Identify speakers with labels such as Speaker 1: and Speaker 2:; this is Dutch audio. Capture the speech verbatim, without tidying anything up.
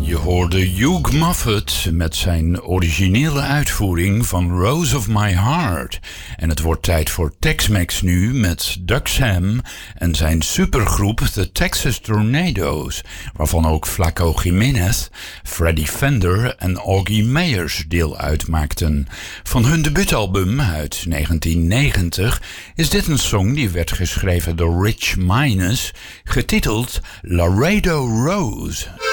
Speaker 1: Je hoorde Hugh Moffat met zijn originele uitvoering van Rose of My Heart. En het wordt tijd voor Tex-Mex nu met Doug Sam en zijn supergroep The Texas Tornadoes, waarvan ook Flaco Jiménez, Freddie Fender en Augie Meyers deel uitmaakten. Van hun debuutalbum uit negentien negentig is dit een song die werd geschreven door Rich Minus, getiteld Laredo Rose.